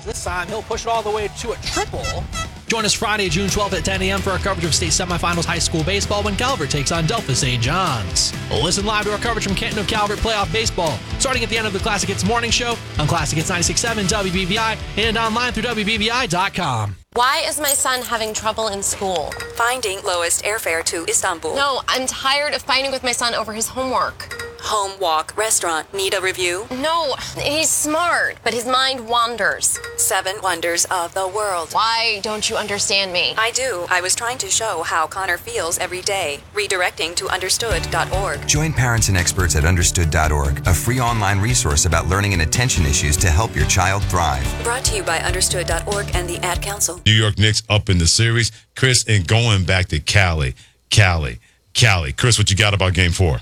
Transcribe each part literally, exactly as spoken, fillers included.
This time, he'll push it all the way to a triple. Join us Friday, June twelfth at ten a.m. for our coverage of state semifinals high school baseball when Calvert takes on Delphos Saint John's. Listen live to our coverage from Canton of Calvert playoff baseball, starting at the end of the Classic Hits morning show on Classic Hits ninety-six point seven W B V I and online through W B V I dot com. Why is my son having trouble in school? Finding lowest airfare to Istanbul. No, I'm tired of fighting with my son over his homework. Home, walk, restaurant. Need a review? No, he's smart, but his mind wanders. Seven wonders of the world. Why don't you understand me? I do. I was trying to show how Connor feels every day. Redirecting to understood dot org. Join parents and experts at understood dot org, a free online resource about learning and attention issues to help your child thrive. Brought to you by understood dot org and the Ad Council. New York Knicks up in the series. Chris, and going back to Cali, Cali, Cali. Chris, what you got about game four?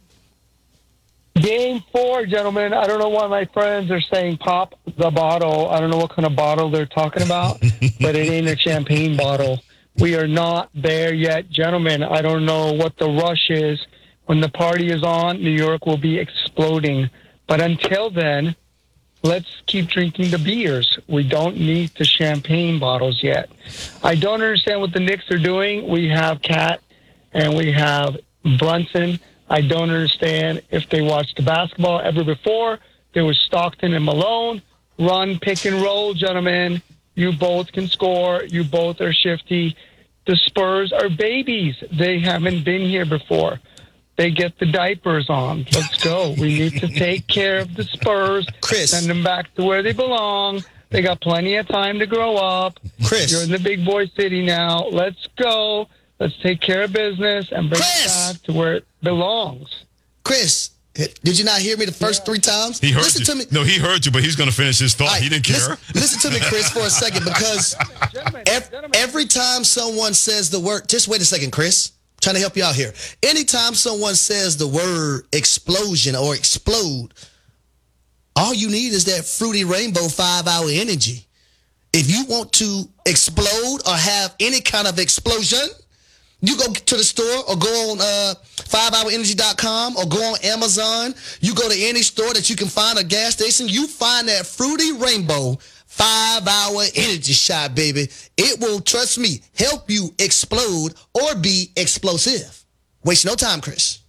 Game four, gentlemen. I don't know why my friends are saying pop the bottle. I don't know what kind of bottle they're talking about, but it ain't a champagne bottle. We are not there yet, gentlemen. I don't know what the rush is. When the party is on, New York will be exploding. But until then, let's keep drinking the beers. We don't need the champagne bottles yet. I don't understand what the Knicks are doing. We have Cat and we have Brunson. I don't understand if they watched the basketball ever before. There was Stockton and Malone. Run, pick, and roll, gentlemen. You both can score. You both are shifty. The Spurs are babies. They haven't been here before. They get the diapers on. Let's go. We need to take care of the Spurs. Chris. Send them back to where they belong. They got plenty of time to grow up. Chris. You're in the big boy city now. Let's go. Let's take care of business and bring Chris. it back to where it belongs. Chris, did you not hear me the first three times? He heard listen you. To me. No, he heard you, but he's going to finish his thought. Right, he didn't care. Listen, listen to me, Chris, for a second, because Gentlemen, ev- gentlemen. every time someone says the word, just wait a second, Chris. I'm trying to help you out here. Anytime someone says the word explosion or explode, all you need is that Fruity Rainbow five-hour energy. If you want to explode or have any kind of explosion, you go to the store or go on uh, five hour energy dot com or go on Amazon. You go to any store that you can find a gas station. You find that Fruity Rainbow five-hour energy shot, baby. It will, trust me, help you explode or be explosive. Waste no time, Chris.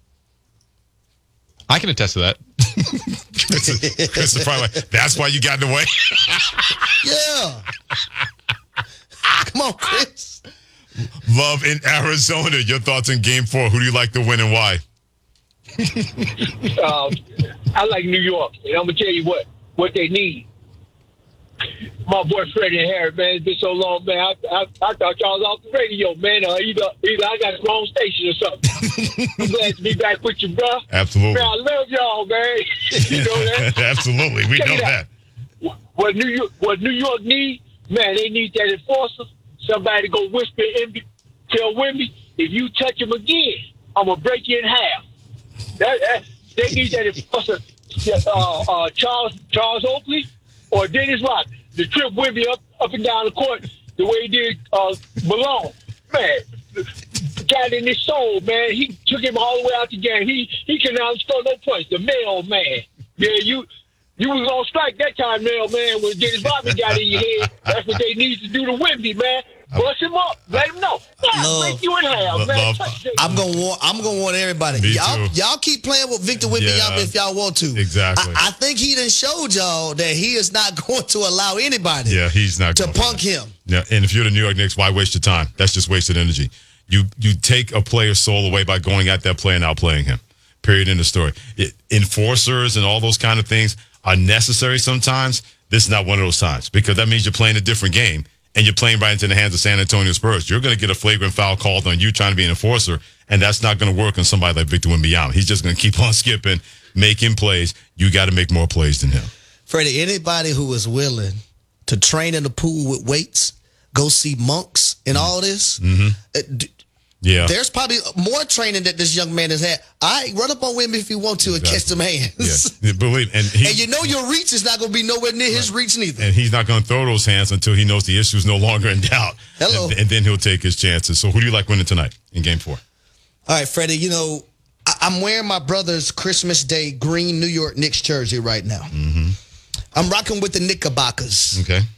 I can attest to that. Chris, is, Chris is probably like, that's why you got in the way. Yeah. Come on, Chris. Love in Arizona. Your thoughts in game four. Who do you like to win and why? uh, I like New York, and I'm gonna tell you what what they need. My boy Freddie Harris, man, it's been so long, man. I, I, I thought y'all was off the radio, man. Uh, either, either I got the wrong station or something. I'm glad to be back with you, bro. Absolutely. Man, I love y'all, man. You know that? Absolutely, we Check know it that. out. What New York, what New York need, man, they need that enforcer. Somebody to go whisper in, tell Wemby, if you touch him again, I'm gonna break you in half. That, that they need that enforcer. Uh, uh, Charles Charles Oakley or Dennis Rodman to trip Wemby up up and down the court the way he did uh, Malone. Man, got in his soul, man. He took him all the way out the game. He he cannot score no points. The mailman. Yeah, you. You was on strike that time, mailman, when Dennis Rodman got in your head. That's what they need to do to Wemby, man. Bust him up. Let him know. Yeah, Love. break you in half, man. Love. I'm gonna warn. I'm gonna warn everybody. Me Y'all, too. y'all keep playing with Victor Wembanyama Yeah. if y'all want to. Exactly. I, I think he done showed y'all that he is not going to allow anybody Yeah, he's not to going for punk that. him. Yeah, and if you're the New York Knicks, why waste your time? That's just wasted energy. You you take a player's soul away by going at that player and outplaying him. Period. End of story. It, enforcers and all those kind of things are necessary sometimes. This is not one of those times because that means you're playing a different game and you're playing right into the hands of San Antonio Spurs. You're going to get a flagrant foul called on you trying to be an enforcer, and that's not going to work on somebody like Victor Wembanyama. He's just going to keep on skipping, making plays. You got to make more plays than him. Freddie, anybody who is willing to train in the pool with weights, go see monks and all this, Mm-hmm. uh, d- Yeah. there's probably more training that this young man has had. All right, run up on Wemby if you want to and catch them hands. Yeah. Believe and he, And you know your reach is not going to be nowhere near his reach neither. and he's not going to throw those hands until he knows the issue is no longer in doubt. Hello. And, and then he'll take his chances. So who do you like winning tonight in game four? All right, Freddie, you know, I- I'm wearing my brother's Christmas Day green New York Knicks jersey right now. Mm-hmm. I'm rocking with the Knickerbockers. Okay.